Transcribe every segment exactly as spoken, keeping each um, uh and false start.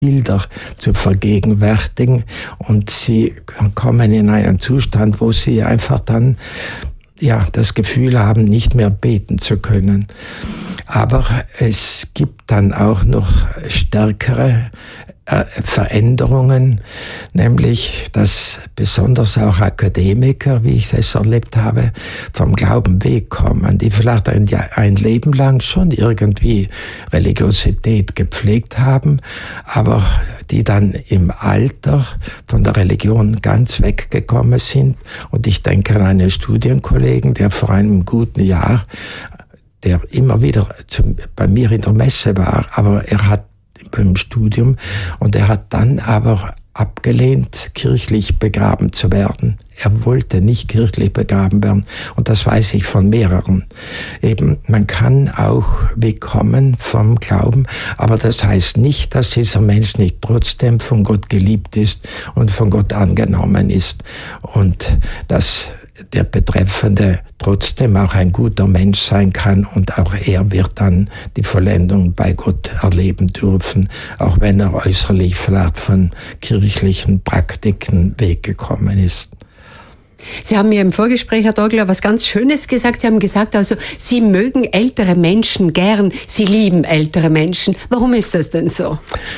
Bilder zu vergegenwärtigen und sie kommen in einen Zustand, wo sie einfach dann ja das Gefühl haben, nicht mehr beten zu können. Aber es gibt dann auch noch stärkere äh, Veränderungen, nämlich, dass besonders auch Akademiker, wie ich es erlebt habe, vom Glauben wegkommen, die vielleicht ein, ein Leben lang schon irgendwie Religiosität gepflegt haben, aber die dann im Alter von der Religion ganz weggekommen sind. Und ich denke an einen Studienkollegen, der vor einem guten Jahr, der immer wieder zum, bei mir in der Messe war, aber er hat beim Studium und er hat dann aber abgelehnt, kirchlich begraben zu werden. Er wollte nicht kirchlich begraben werden und das weiß ich von mehreren. Eben, man kann auch wegkommen vom Glauben, aber das heißt nicht, dass dieser Mensch nicht trotzdem von Gott geliebt ist und von Gott angenommen ist und dass der Betreffende trotzdem auch ein guter Mensch sein kann und auch er wird dann die Vollendung bei Gott erleben dürfen, auch wenn er äußerlich vielleicht von kirchlichen Praktiken weggekommen ist. Sie haben mir im Vorgespräch, Herr Dogler, was ganz Schönes gesagt. Sie haben gesagt, also Sie mögen ältere Menschen gern, Sie lieben ältere Menschen. Warum ist das denn so?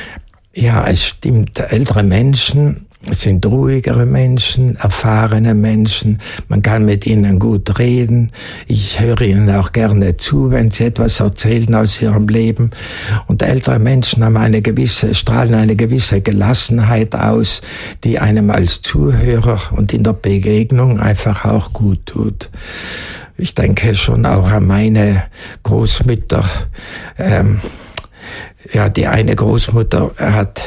Ja, es stimmt. Ältere Menschen sind ruhigere Menschen, erfahrene Menschen. Man kann mit ihnen gut reden. Ich höre ihnen auch gerne zu, wenn sie etwas erzählen aus ihrem Leben. Und ältere Menschen haben eine gewisse, strahlen eine gewisse Gelassenheit aus, die einem als Zuhörer und in der Begegnung einfach auch gut tut. Ich denke schon auch an meine Großmütter. Ähm, ja, die eine Großmutter hat,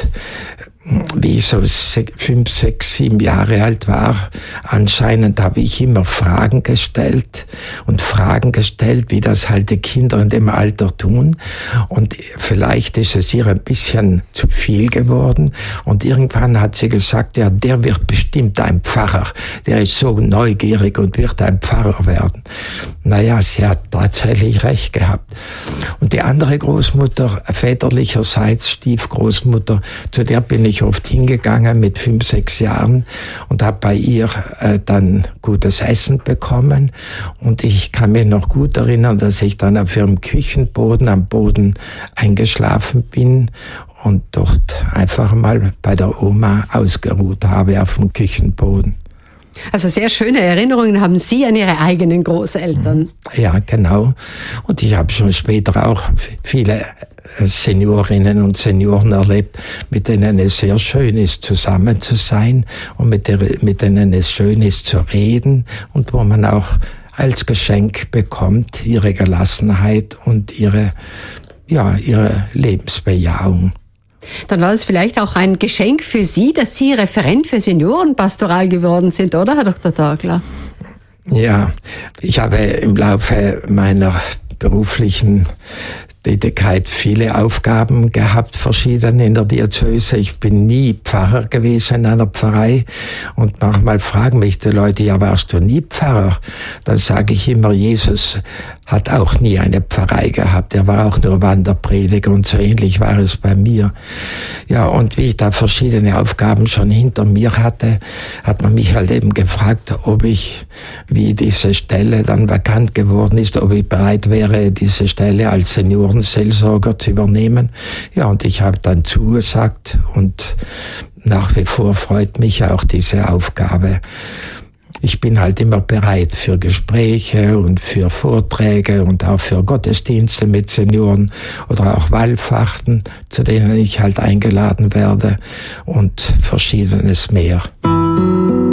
wie ich so fünf, sechs, sieben Jahre alt war, anscheinend habe ich immer Fragen gestellt und Fragen gestellt, wie das halt die Kinder in dem Alter tun. Und vielleicht ist es ihr ein bisschen zu viel geworden. Und irgendwann hat sie gesagt, ja, der wird bestimmt ein Pfarrer. Der ist so neugierig und wird ein Pfarrer werden. Naja, sie hat tatsächlich recht gehabt. Und die andere Großmutter, väterlicherseits Stiefgroßmutter, zu der bin ich oft hingegangen mit fünf, sechs Jahren und habe bei ihr äh, dann gutes Essen bekommen. Und ich kann mich noch gut erinnern, dass ich dann auf ihrem Küchenboden am Boden eingeschlafen bin und dort einfach mal bei der Oma ausgeruht habe auf dem Küchenboden. Also sehr schöne Erinnerungen haben Sie an Ihre eigenen Großeltern. Ja, genau. Und ich habe schon später auch viele Seniorinnen und Senioren erlebt, mit denen es sehr schön ist, zusammen zu sein und mit, der, mit denen es schön ist, zu reden und wo man auch als Geschenk bekommt ihre Gelassenheit und ihre, ja, ihre Lebensbejahung. Dann war es vielleicht auch ein Geschenk für Sie, dass Sie Referent für Seniorenpastoral geworden sind, oder, Herr Doktor Dogler? Ja, ich habe im Laufe meiner beruflichen Tätigkeit viele Aufgaben gehabt, verschiedene in der Diözese. Ich bin nie Pfarrer gewesen in einer Pfarrei und manchmal fragen mich die Leute, ja, warst du nie Pfarrer? Dann sage ich immer, Jesus hat auch nie eine Pfarrei gehabt. Er war auch nur Wanderprediger und so ähnlich war es bei mir. Ja, und wie ich da verschiedene Aufgaben schon hinter mir hatte, hat man mich halt eben gefragt, ob ich, wie diese Stelle dann vakant geworden ist, ob ich bereit wäre, diese Stelle als Seniorenseelsorger zu übernehmen. Ja, und ich habe dann zugesagt und nach wie vor freut mich auch diese Aufgabe. Ich bin halt immer bereit für Gespräche und für Vorträge und auch für Gottesdienste mit Senioren oder auch Wallfahrten, zu denen ich halt eingeladen werde und Verschiedenes mehr.